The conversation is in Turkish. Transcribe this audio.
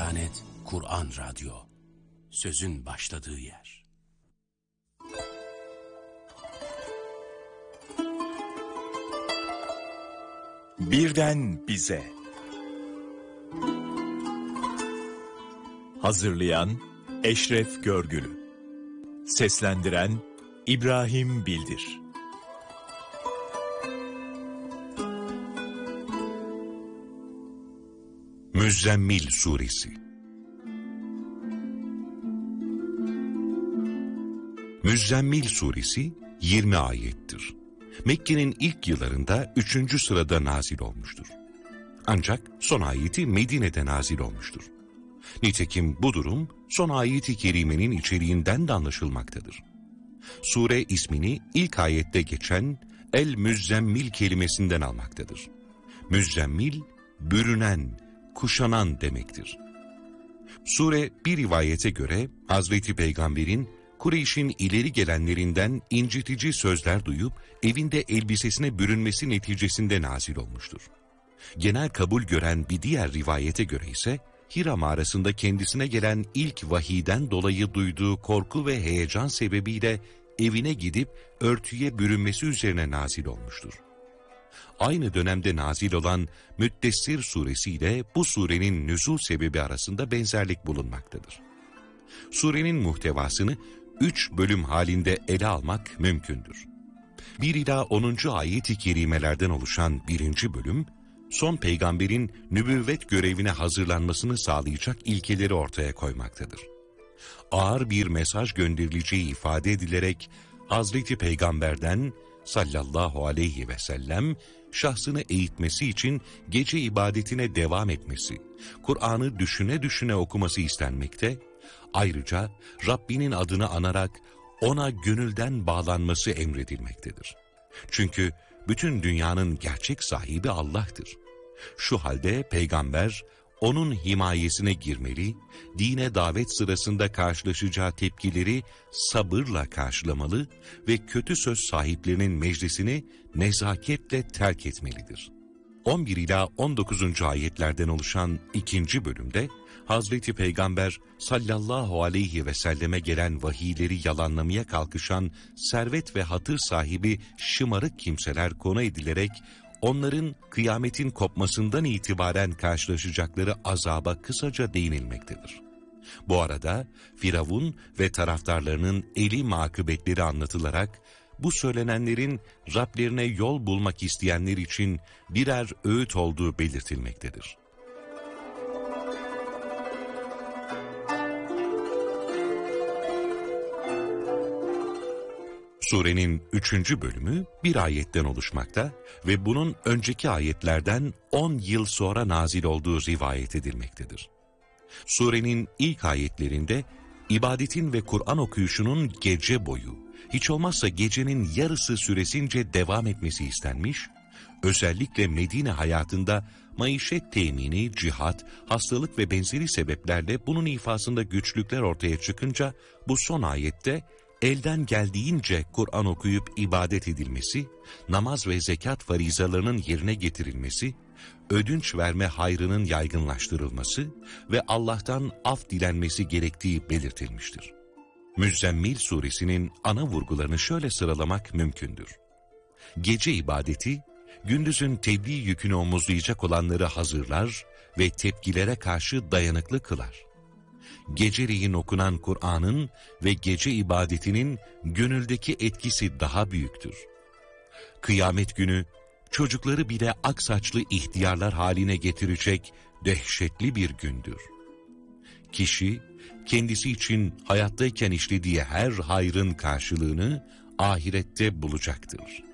Diyanet Kur'an Radyo, sözün başladığı yer. Birden bize. Hazırlayan Eşref Görgülü. Seslendiren İbrahim Bildir. Müzzemmil Suresi. Müzzemmil Suresi 20 ayettir. Mekke'nin ilk yıllarında 3. sırada nazil olmuştur. Ancak son ayeti Medine'de nazil olmuştur. Nitekim bu durum son ayeti kerimenin içeriğinden de anlaşılmaktadır. Sure ismini ilk ayette geçen El-Müzzemmil kelimesinden almaktadır. Müzzemmil, bürünen, kuşanan demektir. Sure bir rivayete göre Hazreti Peygamber'in Kureyş'in ileri gelenlerinden incitici sözler duyup evinde elbisesine bürünmesi neticesinde nazil olmuştur. Genel kabul gören bir diğer rivayete göre ise Hira mağarasında kendisine gelen ilk vahiyden dolayı duyduğu korku ve heyecan sebebiyle evine gidip örtüye bürünmesi üzerine nazil olmuştur. Aynı dönemde nazil olan Müddessir suresi ile bu surenin nüzul sebebi arasında benzerlik bulunmaktadır. Surenin muhtevasını 3 bölüm halinde ele almak mümkündür. 1 ila 10. ayet-i kerimelerden oluşan 1. bölüm, son peygamberin nübüvvet görevine hazırlanmasını sağlayacak ilkeleri ortaya koymaktadır. Ağır bir mesaj gönderileceği ifade edilerek Hazreti Peygamber'den sallallahu aleyhi ve sellem şahsını eğitmesi için gece ibadetine devam etmesi, Kur'an'ı düşüne düşüne okuması istenmekte, ayrıca Rabbinin adını anarak ona gönülden bağlanması emredilmektedir. Çünkü bütün dünyanın gerçek sahibi Allah'tır. Şu halde peygamber onun himayesine girmeli, dine davet sırasında karşılaşacağı tepkileri sabırla karşılamalı ve kötü söz sahiplerinin meclisini nezaketle terk etmelidir. 11 ila 19. ayetlerden oluşan 2. bölümde Hazreti Peygamber sallallahu aleyhi ve selleme gelen vahiyleri yalanlamaya kalkışan servet ve hatır sahibi şımarık kimseler konu edilerek onların kıyametin kopmasından itibaren karşılaşacakları azaba kısaca değinilmektedir. Bu arada Firavun ve taraftarlarının elim akıbetleri anlatılarak bu söylenenlerin Rablerine yol bulmak isteyenler için birer öğüt olduğu belirtilmektedir. Surenin 3. bölümü bir ayetten oluşmakta ve bunun önceki ayetlerden 10 yıl sonra nazil olduğu rivayet edilmektedir. Surenin ilk ayetlerinde ibadetin ve Kur'an okuyuşunun gece boyu, hiç olmazsa gecenin yarısı süresince devam etmesi istenmiş, özellikle Medine hayatında maişet temini, cihat, hastalık ve benzeri sebeplerle bunun ifasında güçlükler ortaya çıkınca bu son ayette elden geldiğince Kur'an okuyup ibadet edilmesi, namaz ve zekat farizalarının yerine getirilmesi, ödünç verme hayrının yaygınlaştırılması ve Allah'tan af dilenmesi gerektiği belirtilmiştir. Müzzemmil suresinin ana vurgularını şöyle sıralamak mümkündür. Gece ibadeti, gündüzün tebliğ yükünü omuzlayacak olanları hazırlar ve tepkilere karşı dayanıklı kılar. Geceleyin okunan Kur'an'ın ve gece ibadetinin gönüldeki etkisi daha büyüktür. Kıyamet günü çocukları bile aksaçlı ihtiyarlar haline getirecek dehşetli bir gündür. Kişi kendisi için hayattayken işlediği her hayrın karşılığını ahirette bulacaktır.